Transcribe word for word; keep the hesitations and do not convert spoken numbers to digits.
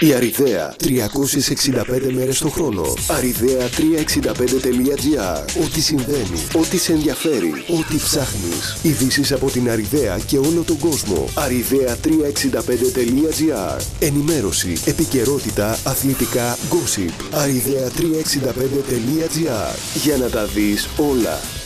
Η Αριδαία, τριακόσιες εξήντα πέντε μέρες το χρόνο. αριδαία τριακόσια εξήντα πέντε τελεία τζι άρ. Ό,τι συμβαίνει, ό,τι σε ενδιαφέρει, ό,τι ψάχνεις. Ειδήσεις από την Αριδαία και όλο τον κόσμο. αριδαία τριακόσια εξήντα πέντε τελεία τζι άρ. Ενημέρωση, επικαιρότητα, αθλητικά, gossip. αριδαία τριακόσια εξήντα πέντε τελεία τζι άρ. Για να τα δεις όλα.